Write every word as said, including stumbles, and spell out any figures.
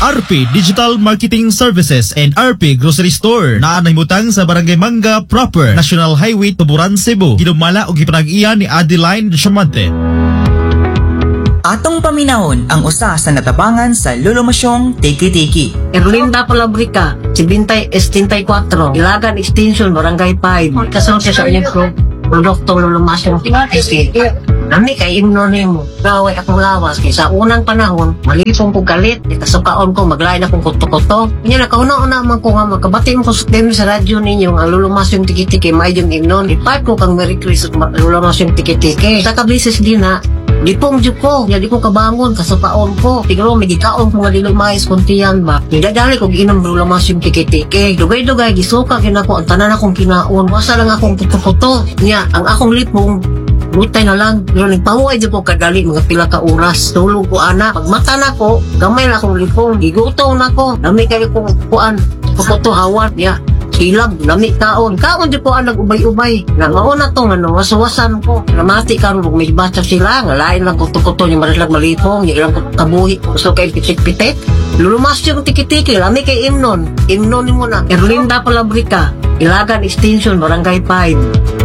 R P Digital Marketing Services and R P Grocery Store na nahimutang sa Barangay Manga Proper, National Highway, Tuburan, Cebu. Hinumala og gipanag-iya ni Adeline Diamante. Atong paminahon ang usa sa natabangan sa lulumasyong Tiki-Tiki. Erlinda Palabrica, Sibintay Estintai four, Ilagan Extension, Barangay five. Kasama siya sa inyong produkto lulumasyong Tiki-Tiki. Nami kay imnonim mo. Gaway akong lawas kay sa unang panahon, malipong ko galit, ikasukaon ko, maglain akong kuto-kuto. Kanya nakauna-una man ko nga makabati mo ko sa sa radyo ninyo ang lulumasyong Tiki-Tiki, may yung imnon. Ipat ko kang Merry Christmas lulumasyong Tiki-Tiki. Sa kabisis din na, di pong dyan ko, di ko kabangon, kasupaon ko. Tigro, may gikaon ko nga dilumais kuntiyan ba. Nidadali ko ginom lulamas yung Tiki-Tiki. Dugay-dugay, gisuka kinako, ang tanan akong kinaon. Wasa lang akong kuto-kuto. Niya, ang akong lipong, butay na lang. Pero nagpahuay dyan po kadali, mga pila ka oras. Tulog ko, anak. Pag mata na ko, gamay na akong lipong. Giguto na ko. Dami kayo kong kuan. Kuto hawan. Niya, silag, dami kaon. Kaon dyan po ang nag-ubay-ubay. Nga mauna to, nga nawasawasan ko. Namati ka rin, may bata sila. Nga lain lang kuto-kuto, yung marilag malipong. Yung ilang kabuhi. Gusto kayo pitik-pitik. Lulumas yung Tiki-Tiki. Lami kay Imnon. Imnon mo na. Erlinda Palabrica, Ilagan Extension, Barangay five.